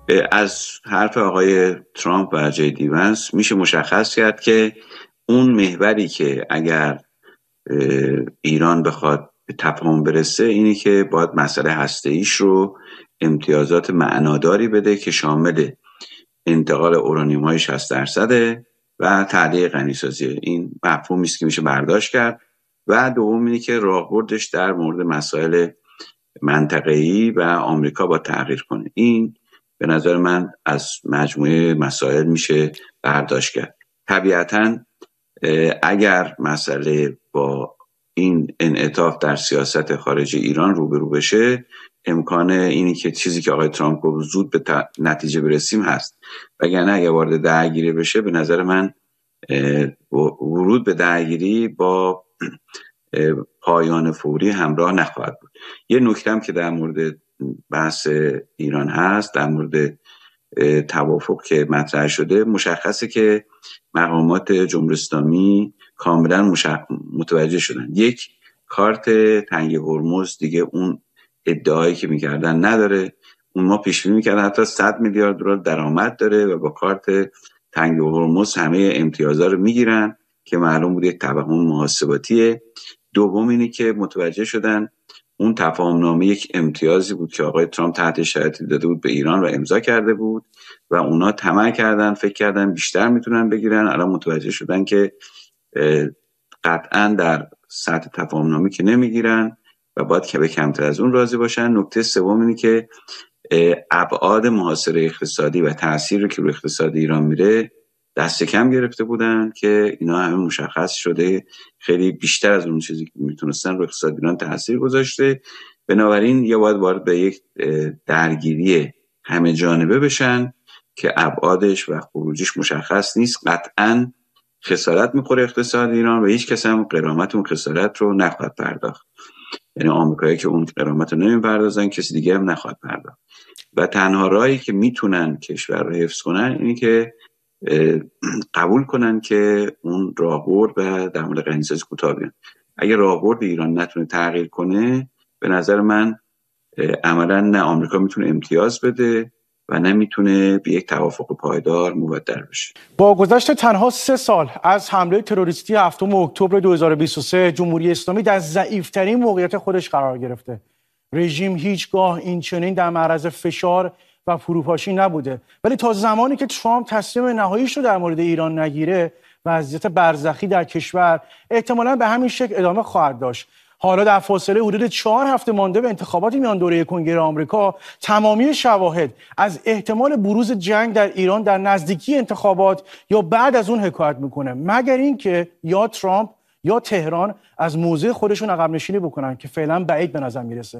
از حرف آقای ترامپ و جی دی ونس میشه مشخص کرد که اون محوری که اگر ایران بخواد به تفاهم برسه اینی که باید مسئله هسته‌ایش رو امتیازات معناداری بده که شامل انتقال اورانیوم‌های 60% و تعلیق غنیسازی. این مفهومی است که میشه برداشت کرد. و دوم اینی که راهبردش در مورد مسائل منطقه‌ای و آمریکا با تغییر کنه. این به نظر من از مجموعه مسائل میشه برداشت کرد. طبیعتاً اگر مسئله با این انعطاف در سیاست خارجی ایران روبرو بشه، امکان اینی که چیزی که آقای ترامپ گفت زود به نتیجه برسیم هست. وگرنه اگر وارد درگیری بشه، به نظر من ورود به درگیری با پایان فوری همراه نخواهد بود. یه نکته هم که در مورد بحث ایران هست، در مورد توافق که مطرح شده، مشخصه که مقامات جمهوری اسلامی کاملا متوجه شدن. یک، کارت تنگ هرمز دیگه اون ادعایی که میکردن نداره. اون ما پیش بینی میکردن حتی 100 میلیارد دلار درآمد داره و با کارت تنگ هرمز همه امتیازها رو میگیرن که معلوم بود یک توهم محاسباتیه. دوم اینه که متوجه شدن اون تفاهمنامه یک امتیازی بود که آقای ترامپ تحت شرایطی داده بود به ایران و امضا کرده بود و اونا طمع کردن، فکر کردن بیشتر میتونن بگیرن. الان متوجه شدن که قطعا در سطح تفاهمنامه که نمیگیرن و باید که به کمتر از اون راضی باشن. نکته سوم اینه که ابعاد محاصره اقتصادی و تأثیری که روی اقتصاد ایران میره دست کم گرفته بودن که اینا همه مشخص شده خیلی بیشتر از اون چیزی که میتونستن روی اقتصاد ایران تأثیر گذاشته. بنابراین یا باید وارد به یک درگیری همه جانبه بشن که ابعادش و خروجیش مشخص نیست. قطعاً خسارت میخوره اقتصاد ایران و هیچ کس هم غرامت اون خسارت رو نخواهد پرداخت. یعنی آمریکایی که اون غرامت رو نمیپردازن، کسی دیگه هم نخواهد پرداخت. و تنها راهی که میتونن کشور رو حفظ کنن اینه که قبول کنن که اون راهبرد و در مورد غنیسازی کوتاه بیان. اگه راهبرد ایران نتونه تغییر کنه، به نظر من عملا نه آمریکا میتونه امتیاز بده و نمیتونه به یک توافق پایدار مبدل بشه. با گذشت تنها 3 سال از حمله تروریستی 7 اکتبر 2023 جمهوری اسلامی در ضعیف‌ترین موقعیت خودش قرار گرفته. رژیم هیچگاه این چنین در معرض فشار و فروپاشی نبوده، ولی تا زمانی که ترامپ تصمیم نهاییش رو در مورد ایران نگیره، وضعیت برزخی در کشور احتمالاً به همین شکل ادامه خواهد داشت. حالا در فاصله حدود 4 هفته مانده به انتخابات میان دوره کنگره آمریکا، تمامی شواهد از احتمال بروز جنگ در ایران در نزدیکی انتخابات یا بعد از اون حکایت میکنه، مگر اینکه یا ترامپ یا تهران از موضع خودشون عقب نشینی بکنن که فعلا بعید به نظر میرسه.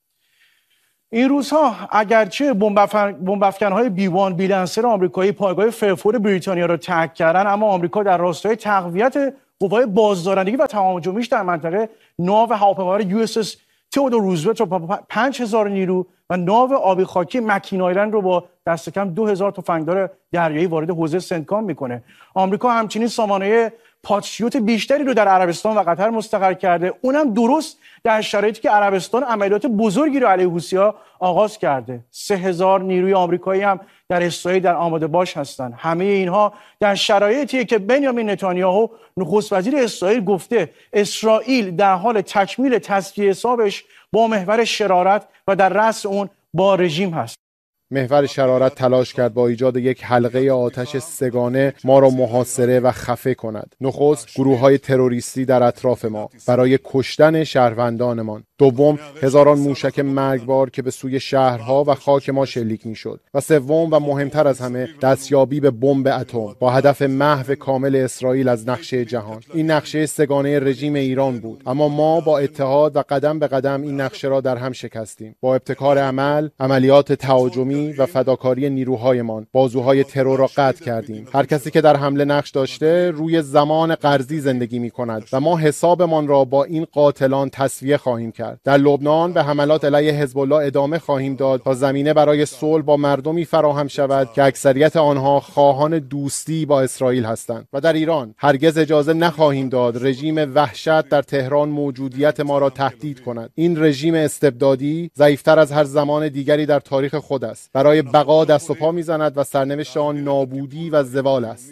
این روزها اگرچه بمب‌افکن‌های B1 بیلنسر آمریکایی پایگاه فرفور بریتانیا را ترک کردن، اما آمریکا در راستای تقویت قوای بازدارندگی و تهاجمیش در منطقه ناو هواپیمابر USS تئودور روزولت رو با 5000 نیرو و ناو آبی خاکی مکین آیلند رو با دست کم 2000 تفنگدار دریایی وارد حوزه سنتکام میکنه. آمریکا همچنین سامانه پاتریوت بیشتری رو در عربستان و قطر مستقر کرده، اونم درست در شرایطی که عربستان عملیات بزرگی رو علیه حوثی‌ها آغاز کرده. 3000 نیروی آمریکایی هم در اسرائیل در آماده باش هستند. همه اینها در شرایطی که بنیامین نتانیاهو نخست وزیر اسرائیل گفته اسرائیل در حال تکمیل تصفیه حسابش با محور شرارت و در رأس اون با رژیم هست. محور شرارت تلاش کرد با ایجاد یک حلقه آتش سگانه ما را محاصره و خفه کند. نخست گروه‌های تروریستی در اطراف ما برای کشتن شهروندانمان. دوم هزاران موشک مرگبار که به سوی شهرها و خاک ما شلیک می‌شد. و سوم و مهمتر از همه دستیابی به بمب اتم با هدف محو کامل اسرائیل از نقشه جهان. این نقشه سگانه رژیم ایران بود، اما ما با اتحاد و قدم به قدم این نقشه را در هم شکستیم. با ابتکار عمل، عملیات تهاجمی و فداکاری نیروهایمان بازوهای ترور را قطع کردیم. هر کسی که در حمله نقش داشته روی زمان قرضی زندگی می‌کند و ما حسابمان را با این قاتلان تسویه خواهیم کرد. در لبنان به حملات علیه حزب الله ادامه خواهیم داد تا زمینه برای صلح با مردمی فراهم شود که اکثریت آنها خواهان دوستی با اسرائیل هستند. و در ایران هرگز اجازه نخواهیم داد رژیم وحشت در تهران موجودیت ما را تهدید کند. این رژیم استبدادی ضعیف‌تر از هر زمان دیگری در تاریخ خود است. برای بقا دست و پا میزند و سرنوشت آن نابودی و زوال است.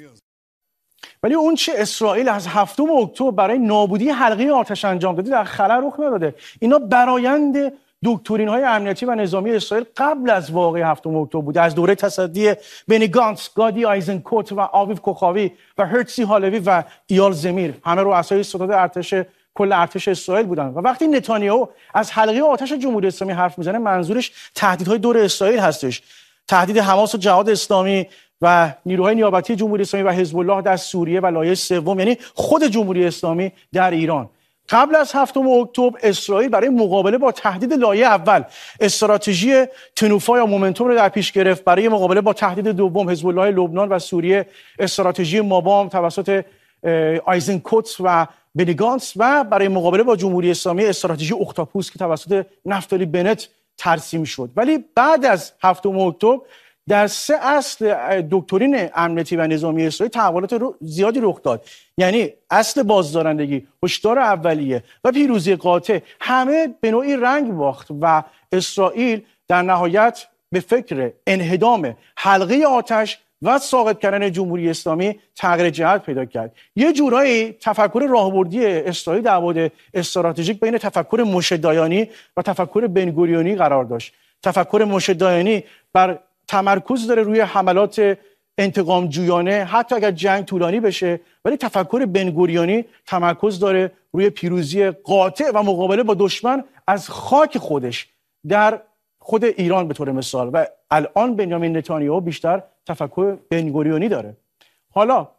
ولی اون چه اسرائیل از 7 اکتبر برای نابودی حلقه آتش انجام داده در خلا رخ نداده. اینا برآیند دکترین‌های امنیتی و نظامی اسرائیل قبل از واقعه 7 اکتبر بوده، از دوره تصدی بنی گانتس، گادی آیزنکوت و آویو کوخاوی و هرتزی هالوی و ایال زمیر، همه رؤسای ستاد ارتش کل ارتش اسرائیل بودن. و وقتی نتانیاهو از حلقه آتش جمهوری اسلامی حرف میزنه، منظورش تهدیدهای دور اسرائیل هستش، تهدید حماس و جهاد اسلامی و نیروهای نیابتی جمهوری اسلامی و حزب الله در سوریه و لایه سوم، یعنی خود جمهوری اسلامی در ایران. قبل از 7 اکتبر اسرائیل برای مقابله با تهدید لایه اول استراتژی تنوفا یا مومنتوم رو در پیش گرفت، برای مقابله با تهدید دوم حزب الله لبنان و سوریه استراتژی مابام توسط آیزنکوت و بنی گانتس، و برای مقابله با جمهوری اسلامی استراتژی اختاپوس که توسط نفتالی بنت ترسیم شد. ولی بعد از 7 اکتبر در 3 اصل دکترین امنیتی و نظامی اسرائیل تحولات زیادی رخ داد. یعنی اصل بازدارندگی، هشدار اولیه و پیروزی قاطع همه به نوعی رنگ باخت و اسرائیل در نهایت به فکر انهدام حلقه آتش و ساقط کردن جمهوری اسلامی تغییر جهت پیدا کرد. یه جورایی تفکر راهبردی اسرائیل در بعد استراتژیک بین تفکر موشه دایانی و تفکر بنگوریونی قرار داشت. تفکر موشه دایانی بر تمرکز داره روی حملات انتقام جویانه حتی اگر جنگ طولانی بشه، ولی تفکر بنگوریانی تمرکز داره روی پیروزی قاطع و مقابله با دشمن از خاک خودش در خود ایران به طور مثال. و الان بنیامین نتانیاهو بیشتر تفکر بنگوریونی داره. حالا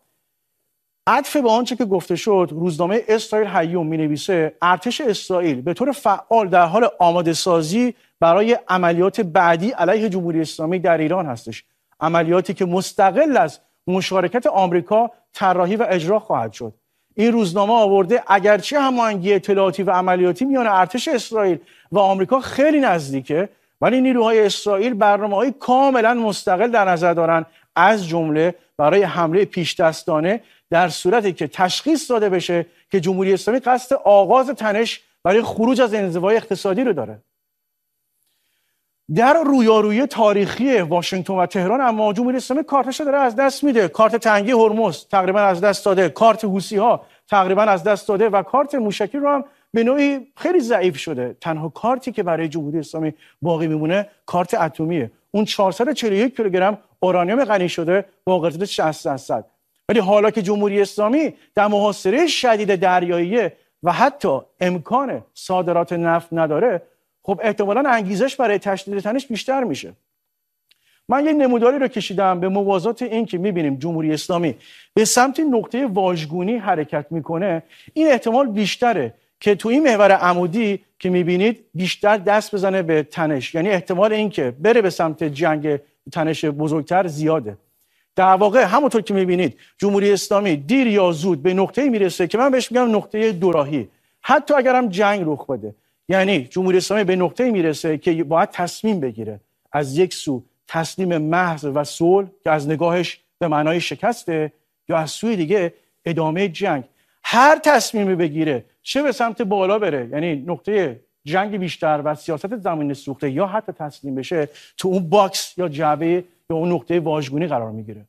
عطف به آنچه که گفته شد، روزنامه اسرائیل هیوم می‌نویسه ارتش اسرائیل به طور فعال در حال آماده سازی برای عملیات بعدی علیه جمهوری اسلامی در ایران هستش، عملیاتی که مستقل از مشارکت آمریکا طراحی و اجرا خواهد شد. این روزنامه آورده اگرچه هماهنگی اطلاعاتی و عملیاتی میان ارتش اسرائیل و آمریکا خیلی نزدیکه، ولی نیروهای اسرائیل برنامه‌های کاملا مستقل در نظر دارن، از جمله برای حمله پیش‌دستانه در صورتی که تشخیص داده بشه که جمهوری اسلامی قصد آغاز تنش برای خروج از انزوای اقتصادی رو داره. در رویارویی تاریخی واشنگتن و تهران اما جمهوری اسلامی کارتش داره از دست میده. کارت تنگی هرمز تقریبا از دست داده، کارت حوثی‌ها تقریبا از دست داده و کارت موشکی رو هم به نوعی خیلی ضعیف شده. تنها کارتی که برای جمهوری اسلامی باقی میمونه کارت اتمیه. اون 441 کیلوگرم اورانیوم غنی شده با قدرت 60%. ولی حالا که جمهوری اسلامی در محاصره شدید دریایی و حتی امکان صادرات نفت نداره، خب احتمالاً انگیزش برای تشدید تنش بیشتر میشه. من یک نموداری رو کشیدم به موازات این که میبینیم جمهوری اسلامی به سمت نقطه واژگونی حرکت میکنه. این احتمال بیشتره که تو این محور عمودی که میبینید بیشتر دست بزنه به تنش، یعنی احتمال این که بره به سمت جنگ تنش بزرگتر زیاده. در واقع همونطور که میبینید جمهوری اسلامی دیر یا زود به نقطه‌ای میرسه که من بهش میگم نقطه دوراهی، حتی اگرم جنگ رخ بده. یعنی جمهوری اسلامی به نقطه‌ای میرسه که باید تصمیم بگیره، از یک سو تسلیم محض و صلح که از نگاهش به معنای شکسته، یا از سوی دیگه ادامه جنگ. هر تصمیمی بگیره، چه به سمت بالا بره، یعنی نقطه جنگ بیشتر و سیاست زمین سوخته، یا حتی تسلیم بشه، تو اون باکس یا جعبه یا اون نقطه واژگونی قرار میگیره.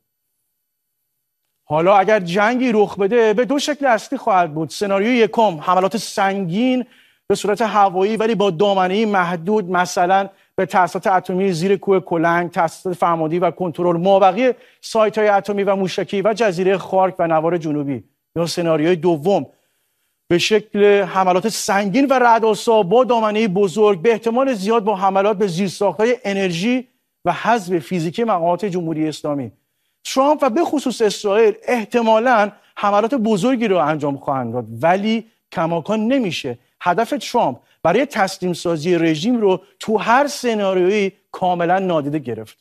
حالا اگر جنگی رخ بده به 2 شکل اصلی خواهد بود. سناریوی یکم حملات سنگین به صورت هوایی ولی با دامنه‌ای محدود، مثلا به تأسیسات اتمی زیر کوه کلنگ، تأسیسات فرماندهی و کنترل، مابقی سایت‌های اتمی و موشکی و جزیره خارک و نوار جنوبی. یا سناریوی دوم به شکل حملات سنگین و رعدآسا با دامنه‌ای بزرگ، به احتمال زیاد با حملات به زیرساخت‌های انرژی و حذف فیزیکی مقامات جمهوری اسلامی. ترامپ و به خصوص اسرائیل احتمالاً حملات بزرگی رو انجام خواهند داد، ولی کماکان نمیشه هدف ترامپ برای تسلیم سازی رژیم رو تو هر سناریویی کاملا نادیده گرفت.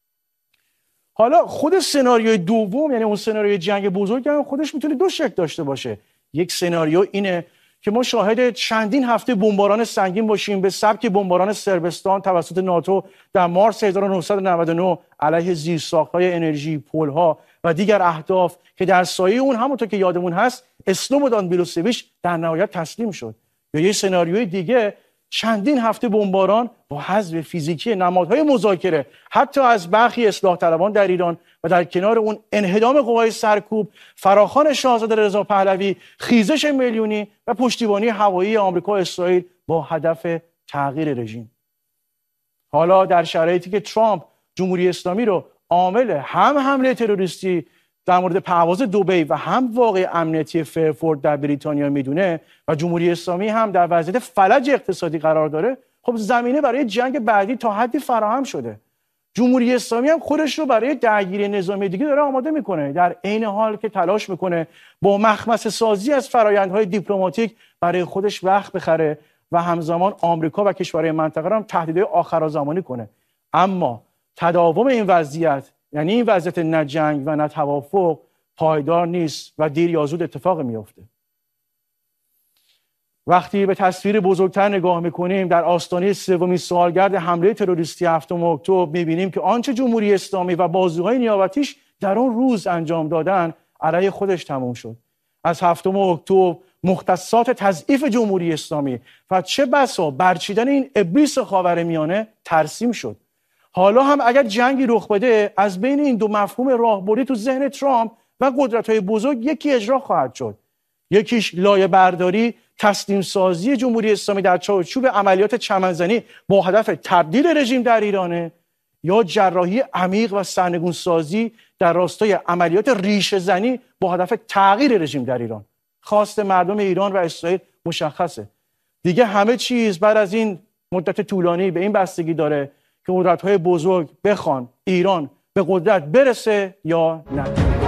حالا خود سناریوی دوم، یعنی اون سناریوی جنگ بزرگ، هم خودش میتونه 2 شکل داشته باشه. یک سناریو اینه که ما شاهد چندین هفته بمباران سنگین باشیم به سبک بمباران صربستان توسط ناتو در مارس 1999 علیه زیرساخت‌های انرژی، پل‌ها و دیگر اهداف که در سایه اون همونطور که یادمون هست اسلوبودان میلوسویچ در نهایت تسلیم شد. یا یه سناریوی دیگه چندین هفته بمباران با حذف فیزیکی نمادهای مذاکره حتی از برخی اصلاح طلبان در ایران و در کنار اون انهدام قوای سرکوب، فراخوان شاهزاده رضا پهلوی، خیزش میلیونی و پشتیبانی هوایی آمریکا و اسرائیل با هدف تغییر رژیم. حالا در شرایطی که ترامپ جمهوری اسلامی رو عامل هم حمله تروریستی در مورد پرواز دبی و هم واقع امنیتی فرفورد در بریتانیا میدونه و جمهوری اسلامی هم در وضعیت فلج اقتصادی قرار داره، خب زمینه برای جنگ بعدی تا حدی فراهم شده. جمهوری اسلامی هم خودش رو برای درگیری نظامی دیگه داره آماده میکنه، در عین حال که تلاش میکنه با مخمصه سازی از فرآیندهای دیپلماتیک برای خودش وقت بخره و همزمان آمریکا و کشورهای منطقه رو هم تهدیدهای آخرالزمانی کنه. اما تداوم این وضعیت، یعنی این وضعیت نه جنگ و نه توافق، پایدار نیست و دیر یا زود اتفاق میفته. وقتی به تصویر بزرگتر نگاه میکنیم، در آستانه سومین سالگرد حمله تروریستی 7 اکتبر میبینیم که آنچه جمهوری اسلامی و بازوهای نیابتیش در اون روز انجام دادن علیه خودش تموم شد. از 7 اکتبر مختصات تضعیف جمهوری اسلامی و چه بسا برچیدن این ابلیس خاورمیانه ترسیم شد. حالا هم اگر جنگی رخ بده، از بین این دو مفهوم راهبردی تو ذهن ترامپ و قدرت‌های بزرگ یکی اجرا خواهد شد. یکیش لایه برداری، تسلیم سازی جمهوری اسلامی در چارچوب عملیات چمنزنی با هدف تبدیل رژیم در ایرانه، یا جراحی عمیق و سرنگون سازی در راستای عملیات ریشه زنی با هدف تغییر رژیم در ایران. خواست مردم ایران و اسرائیل مشخصه. دیگه همه چیز بعد از این مدت طولانی به این بستگی داره که قدرت‌های بزرگ بخوان ایران به قدرت برسه یا نه.